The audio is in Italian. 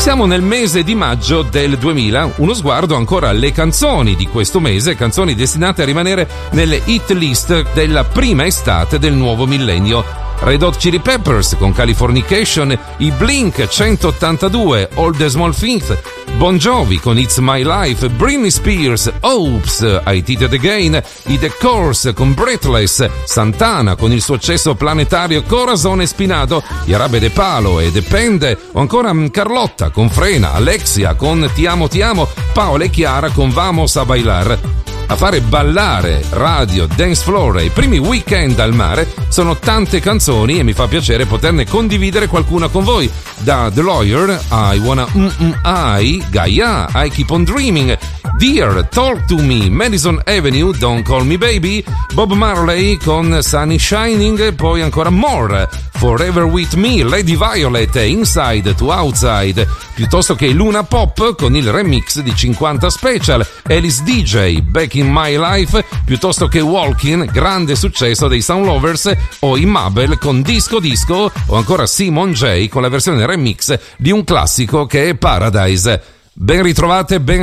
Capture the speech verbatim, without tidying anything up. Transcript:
Siamo nel mese di maggio del duemila, uno sguardo ancora alle canzoni di questo mese, canzoni destinate a rimanere nelle hit list della prima estate del nuovo millennio. Red Hot Chili Peppers con Californication, i Blink centottantadue, All the Small Things, Bon Jovi con It's My Life, Britney Spears, Oops, I Did It Again, i The Course con Breathless, Santana con il successo planetario Corazon Espinado, i Arabe de Palo e Depende, o ancora Carlotta con Frena, Alexia con Ti Amo Ti Amo, Paola e Chiara con Vamos a Bailar. A fare ballare radio, dance floor e i primi weekend al mare sono tante canzoni e mi fa piacere poterne condividere qualcuna con voi. Da The Lawyer, I Wanna Mm-mm I, Gaia, I Keep on Dreaming, Dear, Talk to Me, Madison Avenue, Don't Call Me Baby, Bob Marley con Sunny Shining, poi ancora More, Forever With Me, Lady Violet, Inside to Outside, piuttosto che Luna Pop con il remix di cinquanta Special, Alice D J, Back in My Life, piuttosto che Walking, grande successo dei Sound Lovers, o i Mabel con Disco Disco, o ancora Simon J con la versione remix di un classico che è Paradise. Ben ritrovate, ben